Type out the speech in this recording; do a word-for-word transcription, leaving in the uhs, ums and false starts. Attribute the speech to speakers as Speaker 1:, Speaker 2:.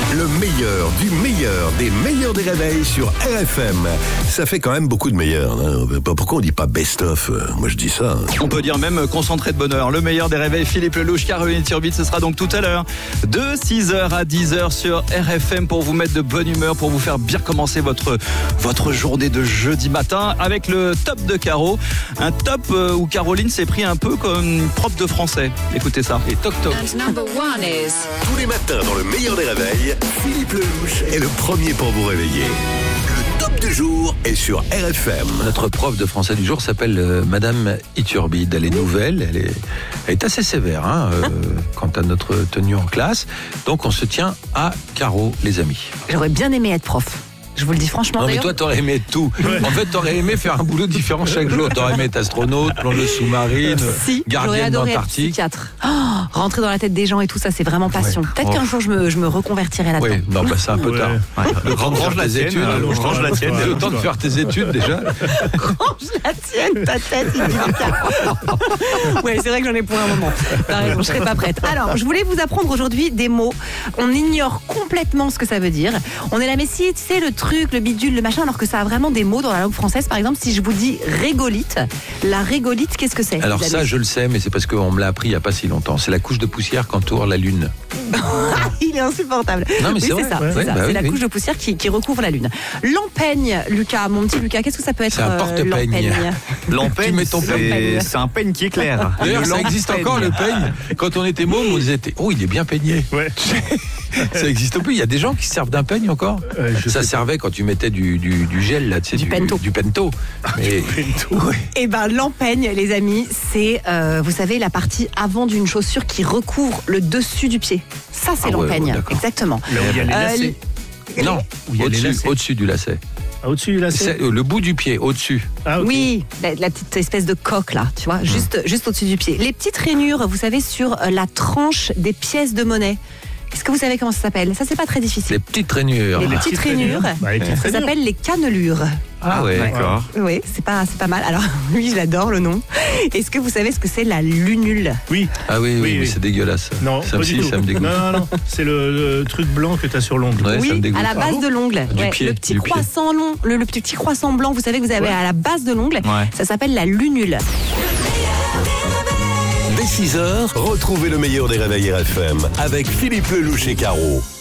Speaker 1: Le meilleur du meilleur des meilleurs des réveils sur R F M. Ça fait quand même beaucoup de meilleurs. Hein. Pourquoi on dit pas best-of? Moi je dis ça. Hein.
Speaker 2: On peut dire même concentré de bonheur. Le meilleur des réveils, Philippe Lelouch, Caroline Turbide, ce sera donc tout à l'heure de six heures à dix heures sur R F M pour vous mettre de bonne humeur, pour vous faire bien commencer votre, votre journée de jeudi matin avec le top de Caro. Un top où Caroline s'est pris un peu comme prof de français. Écoutez ça. Et toc toc.
Speaker 1: Tous les matins dans le meilleur des réveils, Philippe Lelouch est le premier pour vous réveiller. Le top du jour est sur R F M.
Speaker 3: Notre prof de français du jour s'appelle euh, Madame Iturbide. Elle est nouvelle, elle est, elle est assez sévère hein, euh, quant à notre tenue en classe. Donc on se tient à Caro, les amis.
Speaker 4: J'aurais bien aimé être prof. Je vous le dis franchement.
Speaker 3: Non mais
Speaker 4: d'ailleurs.
Speaker 3: toi t'aurais aimé tout. Ouais. En fait t'aurais aimé faire un boulot différent chaque jour. T'aurais aimé être astronaute, plongeuse sous-marine,
Speaker 4: si,
Speaker 3: gardienne d'Antarctique.
Speaker 4: Psychiatre. Oh, rentrer dans la tête des gens et tout ça, c'est vraiment passion. Ouais. Peut-être oh. qu'un jour je me, je me reconvertirai là-dedans.
Speaker 3: Oui, non bah c'est un peu ouais. tard. Ouais. Le temps de faire tes tienne, études.
Speaker 2: Euh, je range la tienne.
Speaker 3: Le temps de faire tes études déjà.
Speaker 4: Range la tienne, ta tête. Oui, c'est vrai que j'en ai pour un moment. T'as raison, je serai pas prête. Alors, je voulais vous apprendre aujourd'hui des mots. On ignore complètement ce que ça veut dire. On est là, mais si, tu sais, le truc, le bidule, le machin, alors que ça a vraiment des mots dans la langue française. Par exemple, si je vous dis régolite, la régolite, qu'est-ce que c'est?
Speaker 3: Alors ça, je le sais, mais c'est parce qu'on me l'a appris il n'y a pas si longtemps. C'est la couche de poussière qu'entoure la Lune.
Speaker 4: Il est insupportable.
Speaker 3: Non, mais
Speaker 4: oui,
Speaker 3: c'est,
Speaker 4: c'est
Speaker 3: vrai.
Speaker 4: ça.
Speaker 3: Ouais,
Speaker 4: c'est, ça.
Speaker 3: Bah
Speaker 4: c'est
Speaker 3: oui,
Speaker 4: la
Speaker 3: oui.
Speaker 4: couche de poussière qui, qui recouvre la Lune. L'empeigne, Lucas, mon petit Lucas, qu'est-ce que ça peut être?
Speaker 3: C'est un porte-peigne.
Speaker 4: Euh,
Speaker 2: L'empeigne,
Speaker 3: tu mets ton
Speaker 2: c'est, c'est un peigne qui éclaire.
Speaker 3: D'ailleurs, ça existe encore le peigne. Quand on était môme, on disait oh, il est bien peigné. Ouais. Ça existe plus. Il y a des gens qui se servent d'un peigne encore. Euh, ça servait quand tu mettais du, du, du gel là, tu sais,
Speaker 4: du,
Speaker 3: du
Speaker 4: pento.
Speaker 3: Du pento. Mais...
Speaker 4: ouais. Et ben l'empeigne, les amis, c'est euh, vous savez la partie avant d'une chaussure qui recouvre le dessus du pied. Ça c'est ah, l'empeigne, ouais, ouais, exactement.
Speaker 2: Là où il y a les lacets.
Speaker 4: Euh,
Speaker 3: non, au-dessus, au-dessus du lacet.
Speaker 5: Ah, au-dessus du lacet.
Speaker 3: C'est, euh, le bout du pied, au-dessus.
Speaker 5: Ah, okay.
Speaker 4: Oui, la, la petite espèce de coque là, tu vois, mmh. juste, juste au-dessus du pied. Les petites rainures, vous savez, sur la tranche des pièces de monnaie. Est-ce que vous savez comment ça s'appelle? Ça, c'est pas très difficile.
Speaker 3: Les petites rainures.
Speaker 4: Les, les petites, petites rainures, rainures. Bah, les petites ça rainures. S'appelle les cannelures.
Speaker 3: Ah ouais, d'accord.
Speaker 4: Oui, c'est pas, c'est pas mal. Alors, lui, je l'adore, le nom. Est-ce que vous savez ce que c'est la lunule?
Speaker 5: Oui.
Speaker 3: Ah oui, oui, oui, oui. C'est dégueulasse.
Speaker 5: Non,
Speaker 3: ça
Speaker 5: pas
Speaker 3: me,
Speaker 5: du tout.
Speaker 3: Ça me dégoûte.
Speaker 5: Non, non, non. C'est le, le truc blanc que tu as sur l'ongle.
Speaker 3: Ouais,
Speaker 4: oui,
Speaker 3: ça me dégoûte.
Speaker 4: à la base
Speaker 5: ah,
Speaker 4: de l'ongle.
Speaker 3: Du
Speaker 4: ouais,
Speaker 3: pied,
Speaker 4: le petit
Speaker 3: du
Speaker 4: croissant long, le, le petit croissant blanc, vous savez que vous avez ouais. à la base de l'ongle. Ouais. Ça s'appelle la lunule.
Speaker 1: Dès six heures, retrouvez le meilleur des réveils R F M avec Philippe Lelouch et Caro.